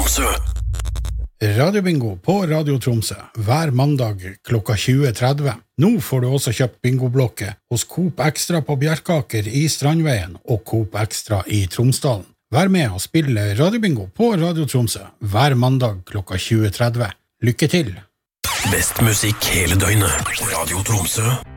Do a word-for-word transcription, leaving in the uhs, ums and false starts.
Tromsø. Radiobingo på Radio Tromsø hver mandag klokka tjue tretti. Nå får du også kjøpt bingoblokke hos Coop Extra på Bjerkaker i Strandveien og Coop Extra i Tromsdalen. Vær med og spille Radiobingo på Radio Tromsø hver mandag klokka tjue tretti. Lykke til! Best musikk hele døgnet. Radio Tromsø.